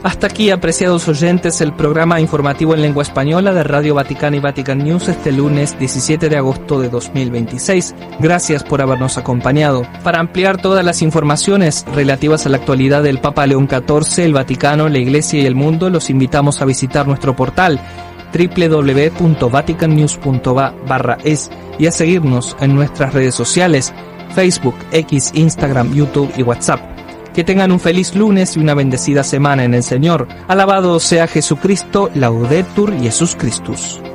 Hasta aquí, apreciados oyentes, el programa informativo en lengua española de Radio Vaticana y Vatican News este lunes 17 de agosto de 2026. Gracias por habernos acompañado. Para ampliar todas las informaciones relativas a la actualidad del Papa León XIV, el Vaticano, la Iglesia y el mundo, los invitamos a visitar nuestro portal www.vaticannews.va/es y a seguirnos en nuestras redes sociales, Facebook, X, Instagram, YouTube y WhatsApp. Que tengan un feliz lunes y una bendecida semana en el Señor. Alabado sea Jesucristo, Laudetur Jesus Christus.